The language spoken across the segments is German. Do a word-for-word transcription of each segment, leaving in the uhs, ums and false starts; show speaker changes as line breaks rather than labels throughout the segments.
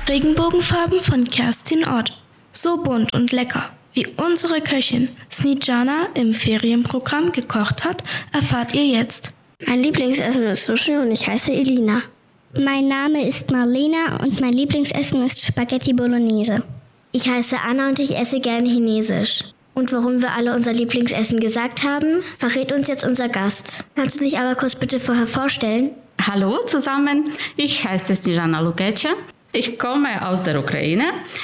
Regenbogenfarben von Kerstin Ott. So bunt und lecker, wie unsere Köchin Snijana im Ferienprogramm gekocht hat, erfahrt ihr jetzt.
Mein Lieblingsessen ist Sushi und ich heiße Elina.
Mein Name ist Marlena und mein Lieblingsessen ist Spaghetti Bolognese.
Ich heiße Anna und ich esse gerne Chinesisch. Und warum wir alle unser Lieblingsessen gesagt haben, verrät uns jetzt unser Gast. Kannst du dich aber kurz bitte vorher vorstellen?
Hallo zusammen, ich heiße Snijana Lukecha. Ich komme aus der Ukraine.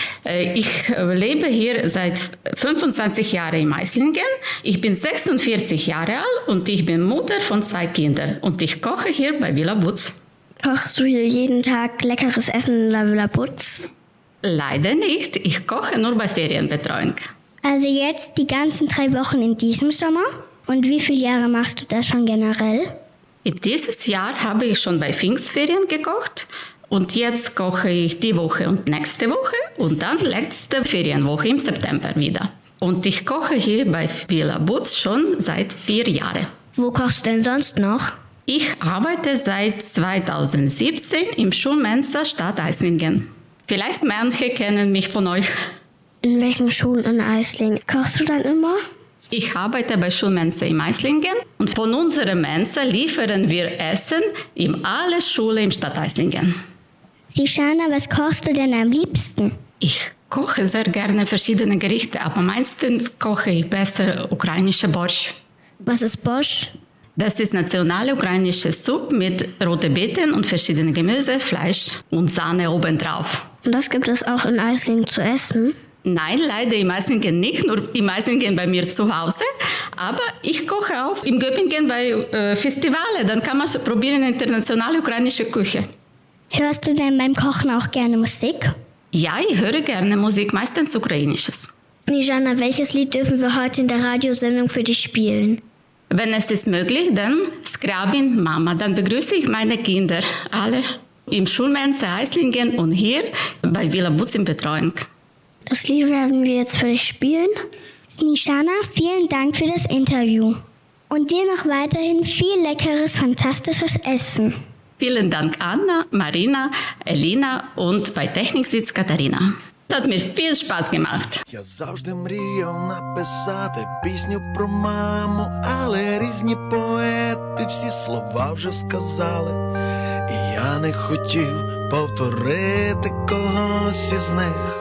Ich lebe hier seit fünfundzwanzig Jahren in Eislingen. Ich bin sechsundvierzig Jahre alt und ich bin Mutter von zwei Kindern. Und ich koche hier bei Villa Butz.
Kochst du hier jeden Tag leckeres Essen in La Villa Butz?
Leider nicht. Ich koche nur bei Ferienbetreuung.
Also jetzt die ganzen drei Wochen in diesem Sommer? Und wie viele Jahre machst du das schon generell?
Dieses Jahr habe ich schon bei Pfingstferien gekocht. Und jetzt koche ich die Woche und nächste Woche und dann letzte Ferienwoche im September wieder. Und ich koche hier bei Villa Butz schon seit vier Jahren.
Wo kochst du denn sonst noch?
Ich arbeite seit zweitausendsiebzehn im Schulmensa Stadt Eislingen. Vielleicht manche kennen mich von euch.
In welchen Schulen in Eislingen kochst du dann immer?
Ich arbeite bei Schulmensa in Eislingen und von unserer Mensa liefern wir Essen in alle Schulen im Stadt Eislingen.
Snijana, was kochst du denn am liebsten?
Ich koche sehr gerne verschiedene Gerichte, aber meistens koche ich besser ukrainische Borsch.
Was ist Borsch?
Das ist nationale ukrainische Suppe mit roten Beeten und verschiedenen Gemüse, Fleisch und Sahne obendrauf.
Und das gibt es auch in Eislingen zu essen?
Nein, leider in Eislingen nicht, nur in Eislingen bei mir zu Hause. Aber ich koche auch in Göppingen bei äh, Festivalen, dann kann man so probieren internationale ukrainische Küche.
Hörst du denn beim Kochen auch gerne Musik?
Ja, ich höre gerne Musik, meistens ukrainisches.
Snijana, welches Lied dürfen wir heute in der Radiosendung für dich spielen?
Wenn es ist möglich, dann Skrabin Mama. Dann begrüße ich meine Kinder, alle im Schulmensa Eislingen und hier bei Villa Butz in Betreuung.
Das Lied werden wir jetzt für dich spielen.
Snijana, vielen Dank für das Interview. Und dir noch weiterhin viel leckeres, fantastisches Essen.
Vielen Dank Anna, Marina, Elina und bei Technik sitzt Katharina. Das hat mir viel Spaß gemacht.
Я завжди мріяв написати пісню про маму, але різні поети всі слова вже сказали. І я не хотів повторити когось із них.